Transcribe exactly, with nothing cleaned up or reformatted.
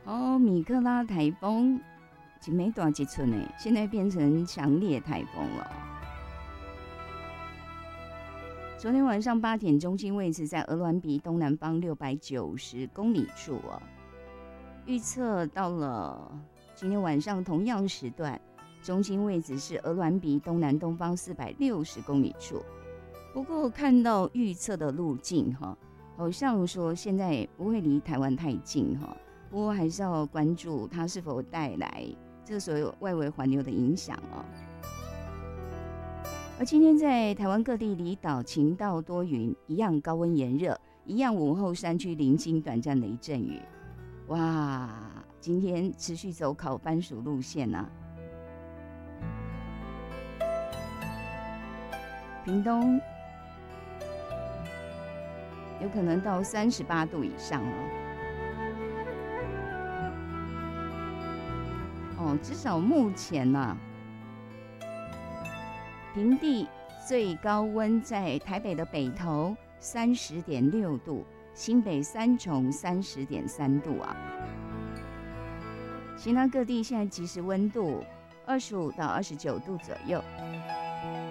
哦，米克拉台风只没短几寸呢，现在变成强烈台风了。昨天晚上八点，中心位置在鹅銮鼻东南方六百九十公里处哦。预测到了今天晚上同样时段，中心位置是鹅銮鼻东南东方四百六十公里处。不过看到预测的路径哈，好像说现在不会离台湾太近哈。不过还是要关注它是否带来这个所有外围环流的影响哦。而今天在台湾各地离岛晴到多云，一样高温炎热，一样午后山区零星短暂的一阵雨。哇，今天持续走烤番薯路线啊。屏东有可能到三十八度以上哦。哦，至少目前呢、啊，平地最高温在台北的北投三十点六度，新北三重三十点三度啊。其他各地现在即时温度二十五到二十九度左右。